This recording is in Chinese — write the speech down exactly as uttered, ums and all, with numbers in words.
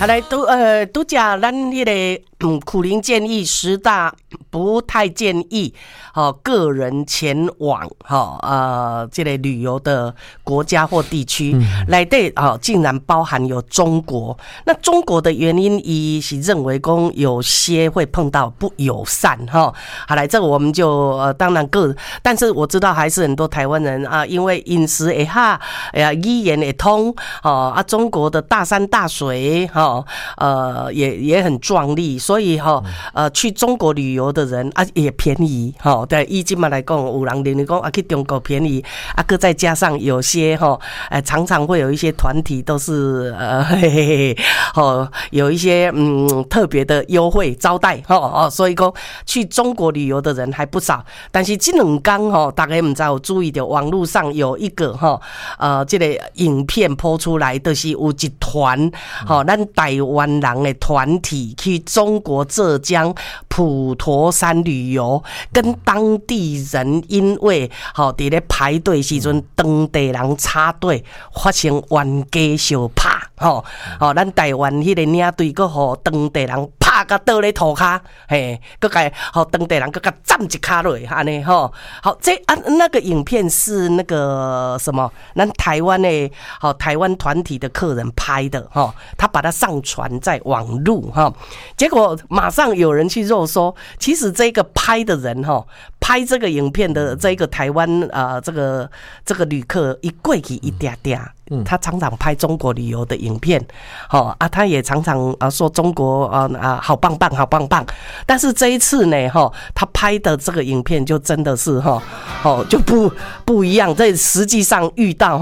好来都呃都讲咱迄个嗯苦苓建议十大不太建议哦个人前往哈呃这类旅游的国家或地区来对哦竟然包含有中国。那中国的原因一是认为讲有些会碰到不友善哈。好来这个我们就呃当然个，但是我知道还是很多台湾人啊，因为饮食也哈哎呀语言也通哦啊中国的大山大水哈。呃，也也很壮丽，所以哈，呃，去中国旅游的人啊也便宜哈。对，以今嘛来讲，有人认为讲啊去中国便宜，啊，搁再加上有些哈，呃，常常会有一些团体都是呃，嘿嘿嘿，哦，有一些嗯特别的优惠招待哈哦，所以讲去中国旅游的人还不少。但是这两天哈，大家唔知有注意到网络上有一个哈，呃，这个影片播出来，就是有一团哈，咱台湾人的团体去中国浙江普陀山旅游，跟当地人因为好伫咧排队时阵，当地人插队发生冤家相拍，吼，吼，咱台湾迄个领队搁互当地人拍甲倒咧涂骹，嘿，搁甲互当地人搁甲站一骹落，安尼吼，好，这啊那个影片是那个什么，咱台湾的好台湾团体的客人拍的，吼，他把它上传在网路哈，结果马上有人去肉搜，其实这个拍的人哈，拍这个影片的这个台湾呃这个这个旅客一过去一点点。他常常拍中国旅游的影片，哦啊，他也常常啊说中国啊啊好棒棒好棒棒，但是这一次呢，哈，他拍的这个影片就真的是哈，哦就不不一样，这实际上遇到。